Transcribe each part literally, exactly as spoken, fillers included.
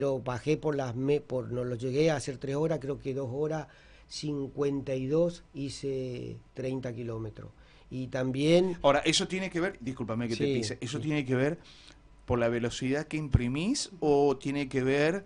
pero bajé por las, me, por, no lo llegué a hacer tres horas, creo que dos horas cincuenta y dos hice treinta kilómetros. Y también... Ahora, eso tiene que ver, discúlpame que sí, te pise, ¿eso sí. tiene que ver por la velocidad que imprimís o tiene que ver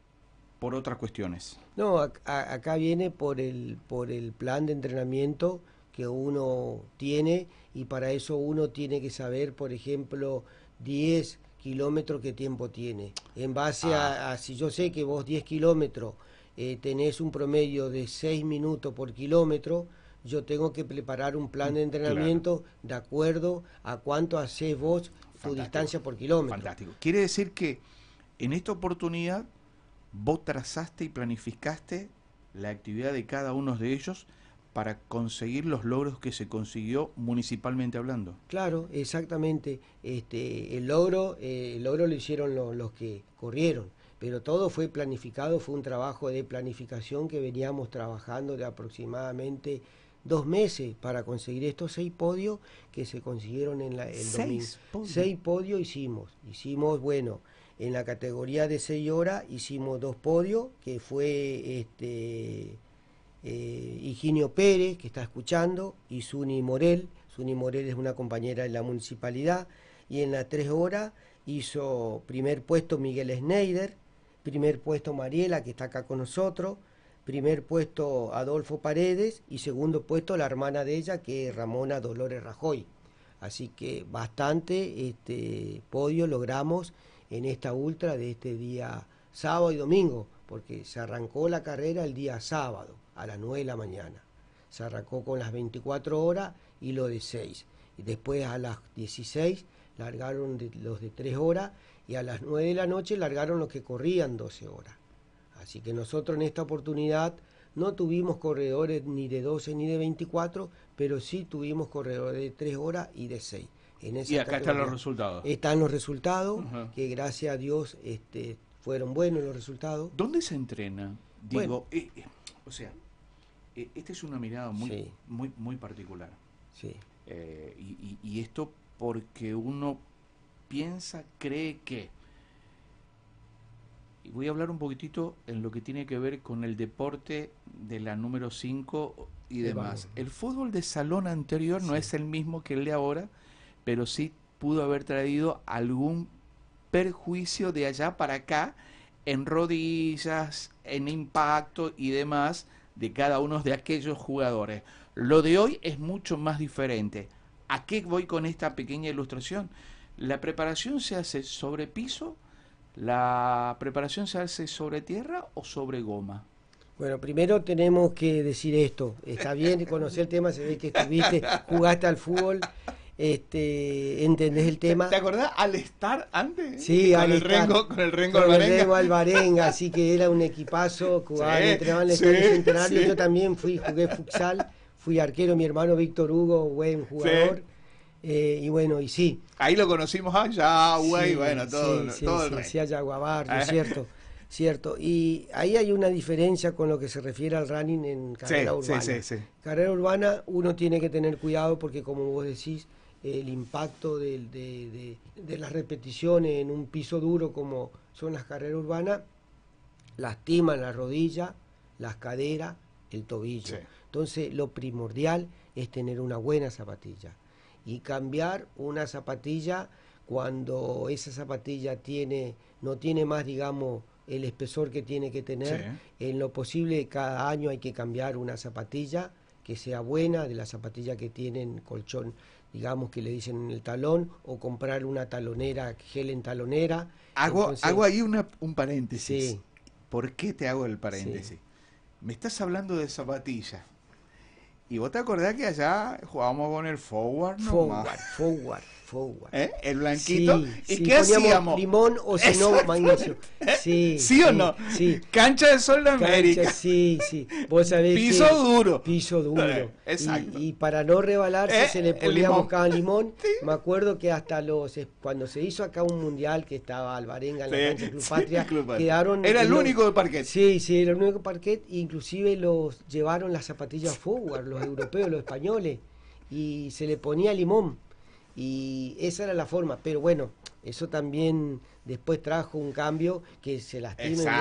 por otras cuestiones? No, a, a, acá viene por el, por el plan de entrenamiento que uno tiene, y para eso uno tiene que saber, por ejemplo, diez kilómetros qué tiempo tiene. En base Ah. a, a si yo sé que vos diez kilómetros eh, tenés un promedio de seis minutos por kilómetro, yo tengo que preparar un plan de entrenamiento Claro. de acuerdo a cuánto hacés vos tu Fantástico. distancia por kilómetro. Fantástico. Quiere decir que en esta oportunidad vos trazaste y planificaste la actividad de cada uno de ellos para conseguir los logros que se consiguió municipalmente hablando. Claro, exactamente. Este, el logro, eh, el logro lo hicieron lo, los que corrieron, pero todo fue planificado, fue un trabajo de planificación que veníamos trabajando de aproximadamente dos meses para conseguir estos seis podios que se consiguieron en la, el ¿Seis domingo. podios? Seis podios hicimos. Hicimos, bueno, en la categoría de seis horas hicimos dos podios, que fue este eh, Higinio Pérez, que está escuchando, y Suni Morel. Suni Morel es una compañera de la municipalidad. Y en las tres horas hizo primer puesto Miguel Schneider, primer puesto Mariela, que está acá con nosotros, primer puesto Adolfo Paredes y segundo puesto la hermana de ella, que es Ramona Dolores Rajoy. Así que bastante este, podio logramos en esta ultra de este día sábado y domingo, porque se arrancó la carrera el día sábado a las nueve de la mañana. Se arrancó con las veinticuatro horas y lo de seis. Y después a las dieciséis largaron de, los de tres horas, y a las nueve de la noche largaron los que corrían doce horas. Así que nosotros en esta oportunidad no tuvimos corredores ni de doce ni de veinticuatro, pero sí tuvimos corredores de tres horas y de seis. En esa y acá categoría. Están los resultados. Están los resultados, uh-huh. que gracias a Dios este, fueron buenos los resultados. ¿Dónde se entrena? Digo, bueno, eh, eh, o sea, eh, esta es una mirada muy, sí. muy, muy particular. Sí. Eh, y, y, y esto porque uno piensa, cree que... Y voy a hablar un poquitito en lo que tiene que ver con el deporte de la número cinco y demás. El fútbol de salón anterior sí. no es el mismo que el de ahora, pero sí pudo haber traído algún perjuicio de allá para acá en rodillas, en impacto y demás de cada uno de aquellos jugadores. Lo de hoy es mucho más diferente. ¿A qué voy con esta pequeña ilustración? La preparación se hace sobre piso, ¿la preparación se hace sobre tierra o sobre goma? Bueno, primero tenemos que decir esto. Está bien conocer el tema, se ve que estuviste, jugaste al fútbol, este, entendés el tema. ¿Te acordás al estar antes? Sí, con al el estar, Rengo, con el Rengo con Alvarenga. el Rengo Alvarenga, así que era un equipazo, jugaban, sí, entrenaban en el sí, Estadio Centenario. Sí. Yo también fui, jugué futsal, fui arquero, mi hermano Víctor Hugo, buen jugador. Sí. Eh, y bueno, y sí. Ahí lo conocimos allá, güey, sí, bueno, todo, sí, todo sí, el sí, sí, allá Guabarrio, cierto. Cierto, y ahí hay una diferencia con lo que se refiere al running en carrera sí, urbana. Sí, sí, sí. Carrera urbana uno tiene que tener cuidado porque, como vos decís, el impacto de, de, de, de las repeticiones en un piso duro como son las carreras urbanas lastiman la rodilla, las caderas, el tobillo. Sí. Entonces lo primordial es tener una buena zapatilla y cambiar una zapatilla cuando esa zapatilla tiene no tiene más, digamos, el espesor que tiene que tener. Sí. En lo posible cada año hay que cambiar una zapatilla que sea buena, de la zapatilla que tienen colchón, digamos, que le dicen en el talón, o comprar una talonera, gel en talonera. Hago, Entonces, hago ahí una, un paréntesis. Sí. ¿Por qué te hago el paréntesis? Sí. Me estás hablando de zapatillas. Y vos te acordás que allá jugábamos con el forward, ¿no? Forward, forward, forward. ¿Eh? El blanquito. Sí, ¿Y sí, qué hacíamos? Limón o si no, magnesio. ¿Eh? Sí, ¿Sí, sí o no? Sí. Cancha de Sol de América. Cancha, sí, sí. Vos sabés piso que, duro. Piso duro. Eh, exacto. Y, y para no rebalarse ¿Eh? se le ponía buscaba limón. Sí. Me acuerdo que hasta los cuando se hizo acá un mundial que estaba Alvarenga en la sí, cancha Club, sí, Patria, Club Patria, quedaron. Era el los, único de parquet. Sí, sí, era el único de parquet. Inclusive los llevaron las zapatillas forward, los europeos, los españoles, y se le ponía limón. Y esa era la forma, pero bueno, Eso también después trajo un cambio que se lastima.